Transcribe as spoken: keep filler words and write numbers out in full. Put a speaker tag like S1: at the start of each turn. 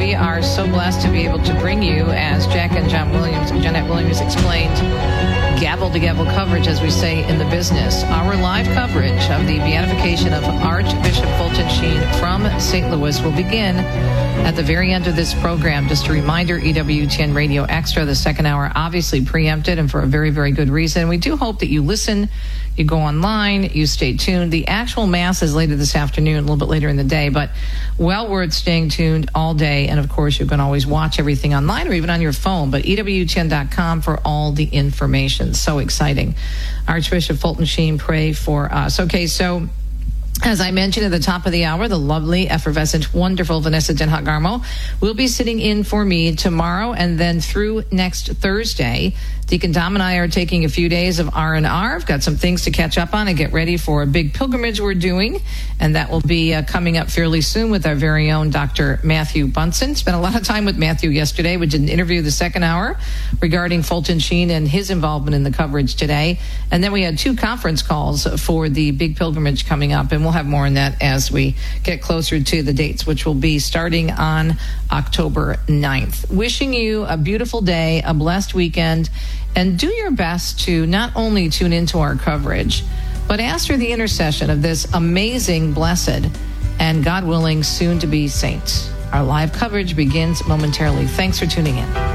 S1: we are so blessed to be able to bring you, as Jack and John Williams and Jeanette Williams explained, gavel-to-gavel coverage, as we say in the business. Our live coverage of the beatification of Archbishop Fulton Sheen from Saint Louis will begin at the very end of this program. Just a reminder, E W T N Radio Extra, the second hour, obviously preempted and for a very, very good reason. We do hope that you listen, you go online, you stay tuned. The actual Mass is later this afternoon, a little bit later in the day, but well worth staying tuned all day. And of course, you can always watch everything online or even on your phone, but E W T N dot com for all the information. So exciting. Archbishop Fulton Sheen, pray for us. Okay, so as I mentioned at the top of the hour, the lovely, effervescent, wonderful Vanessa Denhart Garmo will be sitting in for me tomorrow and then through next Thursday. Deacon Dom and I are taking a few days of R and R. I've got some things to catch up on and get ready for a big pilgrimage we're doing, and that will be uh, coming up fairly soon with our very own Doctor Matthew Bunson. Spent a lot of time with Matthew yesterday. We did an interview the second hour regarding Fulton Sheen and his involvement in the coverage today. And then we had two conference calls for the big pilgrimage coming up, and we'll have more on that as we get closer to the dates, which will be starting on October ninth. Wishing you a beautiful day, a blessed weekend, and do your best to not only tune into our coverage, but ask for the intercession of this amazing, blessed, and God willing, soon to be saint. Our live coverage begins momentarily. Thanks for tuning in.